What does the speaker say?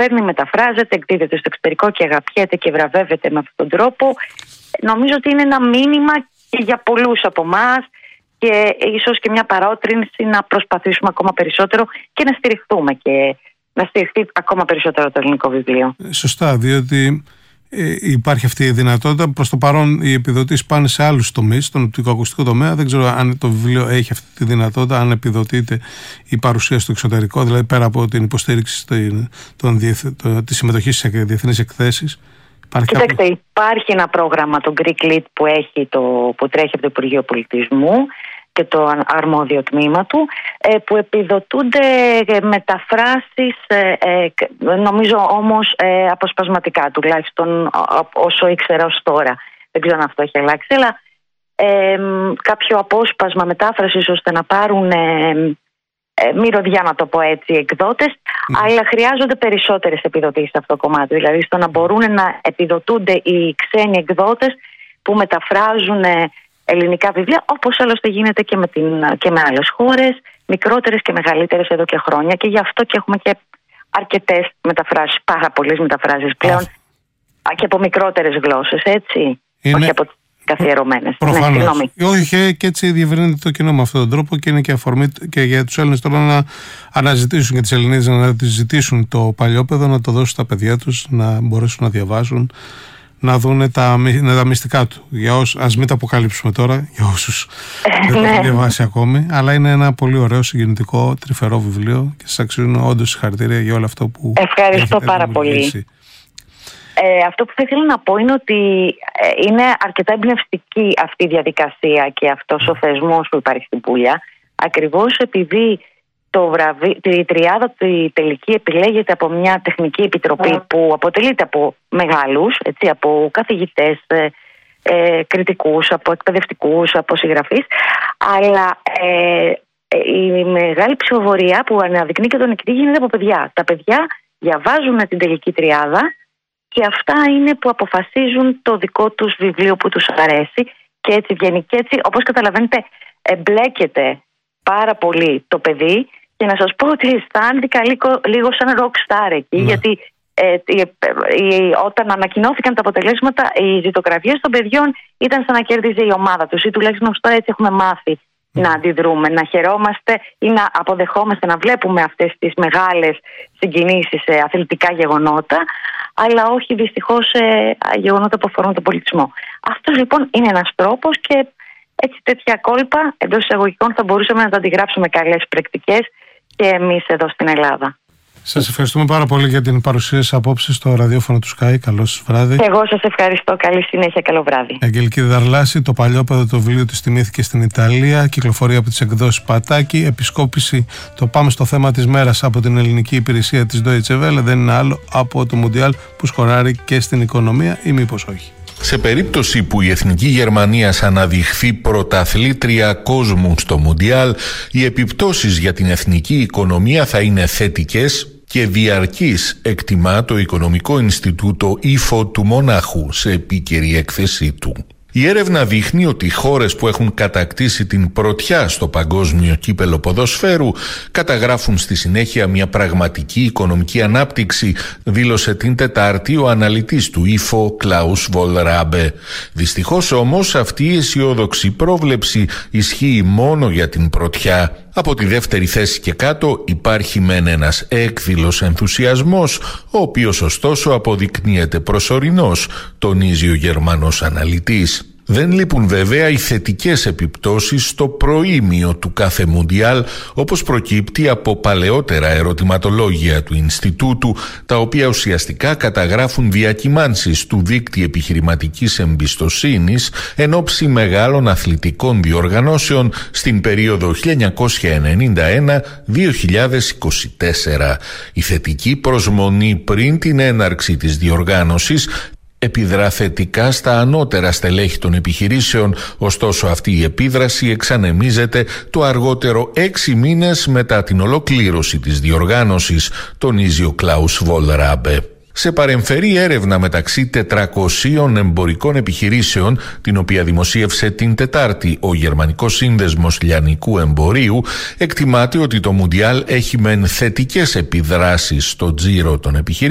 καταφέρνει, μεταφράζεται, εκδίδεται στο εξωτερικό και αγαπιέται και βραβεύεται με αυτόν τον τρόπο. Νομίζω ότι είναι ένα μήνυμα και για πολλούς από εμάς και ίσως και μια παρότρινση να προσπαθήσουμε ακόμα περισσότερο και να στηριχθούμε και να στηριχθεί ακόμα περισσότερο το ελληνικό βιβλίο. Σωστά, διότι υπάρχει αυτή η δυνατότητα. Προς το παρόν οι επιδοτήσεις πάνε σε άλλους τομείς, στον οπτικοακουστικό τομέα. Δεν ξέρω αν το βιβλίο έχει αυτή τη δυνατότητα, αν επιδοτείται η παρουσία στο εξωτερικό, δηλαδή πέρα από την υποστήριξη της συμμετοχής σε διεθνείς εκθέσεις. Κοιτάξτε, υπάρχει ένα πρόγραμμα, το Greek Lit, που τρέχει από το Υπουργείο Πολιτισμού και το αρμόδιο τμήμα του, που επιδοτούνται μεταφράσεις, νομίζω όμως αποσπασματικά, τουλάχιστον όσο ήξερα ως τώρα. Δεν ξέρω αν αυτό έχει αλλάξει, αλλά κάποιο απόσπασμα μετάφρασης ώστε να πάρουν μυρωδιά, να το πω έτσι, εκδότες, αλλά χρειάζονται περισσότερες επιδοτήσεις σε αυτό το κομμάτι. Δηλαδή στο να μπορούν να επιδοτούνται οι ξένοι εκδότες που μεταφράζουν ελληνικά βιβλία, όπως άλλωστε γίνεται και με άλλες χώρες, μικρότερες και μεγαλύτερες εδώ και χρόνια, και γι' αυτό και έχουμε και αρκετές μεταφράσεις, πάρα πολλές μεταφράσεις πλέον και από μικρότερες γλώσσες, έτσι, όχι από καθιερωμένες. Προφανώς. Όχι, και έτσι διευρύνεται το κοινό με αυτόν τον τρόπο και είναι και αφορμή και για τους Έλληνες τώρα να αναζητήσουν και τις Ελληνίδες να ζητήσουν το παλιόπαιδο, να το δώσουν στα παιδιά τους, να μπορέσουν να διαβάζουν, να δουν τα μυστικά του. Ας μην τα αποκαλύψουμε τώρα για όσους δεν το έχουν διαβάσει ακόμη, αλλά είναι ένα πολύ ωραίο, συγκινητικό, τρυφερό βιβλίο και σας αξίζουν όντως συγχαρητήρια για όλο αυτό που ευχαριστώ πάρα πολύ. Αυτό που θα ήθελα να πω είναι ότι είναι αρκετά εμπνευστική αυτή η διαδικασία και αυτός ο θεσμός που υπάρχει στην Πούλια, ακριβώς επειδή η τριάδα τη τελική επιλέγεται από μια τεχνική επιτροπή που αποτελείται από μεγάλους, έτσι, από καθηγητές, κριτικούς, από εκπαιδευτικούς, από συγγραφείς, αλλά η μεγάλη ψηφοφορία που αναδεικνύει και τον νικητή γίνεται από παιδιά. Τα παιδιά διαβάζουν την τελική τριάδα και αυτά είναι που αποφασίζουν το δικό τους βιβλίο που τους αρέσει, και έτσι βγαίνει. Και έτσι, όπως καταλαβαίνετε, εμπλέκεται πάρα πολύ το παιδί, και να σας πω ότι αισθάνθηκα λίγο σαν rock star εκεί, γιατί όταν ανακοινώθηκαν τα αποτελέσματα, οι ζητογραφίες των παιδιών ήταν σαν να κέρδιζε η ομάδα τους, ή τουλάχιστον ως τώρα έτσι έχουμε μάθει να αντιδρούμε, να χαιρόμαστε ή να αποδεχόμαστε να βλέπουμε αυτές τις μεγάλες συγκινήσεις σε αθλητικά γεγονότα, αλλά όχι δυστυχώς σε γεγονότα που αφορούν τον πολιτισμό. Αυτός λοιπόν είναι ένας τρόπος, και έτσι τέτοια κόλπα εντός εισαγωγικών θα μπορούσαμε να τα αντιγράψουμε καλές πρακτικές και εμείς εδώ στην Ελλάδα. Σας ευχαριστούμε πάρα πολύ για την παρουσία σας απόψε στο ραδιόφωνο του Sky. Καλό σας βράδυ. Και εγώ σας ευχαριστώ. Καλή συνέχεια. Καλό βράδυ. Αγγελική Δαρλάση, το παλιόπαιδο του βιβλίου της τιμήθηκε στην Ιταλία. Κυκλοφορία από τις εκδόσεις Πατάκη. Επισκόπηση, το πάμε στο θέμα της μέρας από την ελληνική υπηρεσία της Deutsche Welle. Δεν είναι άλλο από το Μουντιάλ που σκοράρει και στην οικονομία, ή μήπως όχι. Σε περίπτωση που η Εθνική Γερμανίας αναδειχθεί πρωταθλήτρια κόσμου στο Μουντιάλ, οι επιπτώσεις για την εθνική οικονομία θα είναι θετικές και διαρκής, εκτιμά το Οικονομικό Ινστιτούτο ΙΦΟ του Μονάχου σε επίκαιρη έκθεσή του. Η έρευνα δείχνει ότι οι χώρες που έχουν κατακτήσει την πρωτιά στο παγκόσμιο κύπελο ποδοσφαίρου καταγράφουν στη συνέχεια μια πραγματική οικονομική ανάπτυξη, δήλωσε την Τετάρτη ο αναλυτής του ΙΦΟ Κλάους Βολράμπε. Δυστυχώς όμως αυτή η αισιόδοξη πρόβλεψη ισχύει μόνο για την πρωτιά. Από τη δεύτερη θέση και κάτω υπάρχει μεν ένας έκδηλος ενθουσιασμός, ο οποίος ωστόσο αποδεικνύεται προσωρινός, τονίζει ο Γερμανός αναλυτής. Δεν λείπουν βέβαια οι θετικές επιπτώσεις στο προήμιο του κάθε Μουντιάλ, όπως προκύπτει από παλαιότερα ερωτηματολόγια του Ινστιτούτου, τα οποία ουσιαστικά καταγράφουν διακυμάνσεις του δείκτη επιχειρηματικής εμπιστοσύνης εν ώψη μεγάλων αθλητικών διοργανώσεων στην περίοδο 1991-2024. Η θετική προσμονή πριν την έναρξη της διοργάνωσης επιδρά θετικά στα ανώτερα στελέχη των επιχειρήσεων, ωστόσο αυτή η επίδραση εξανεμίζεται το αργότερο 6 μήνες μετά την ολοκλήρωση της διοργάνωσης, τονίζει ο Κλάους Βολράμπε. Σε παρεμφερή έρευνα μεταξύ 400 εμπορικών επιχειρήσεων, την οποία δημοσίευσε την Τετάρτη ο Γερμανικός Σύνδεσμος Λιανικού Εμπορίου, εκτιμάται ότι το Μουντιάλ έχει μεν θετικές επιδράσεις στο τζίρο των επιχειρήσεων,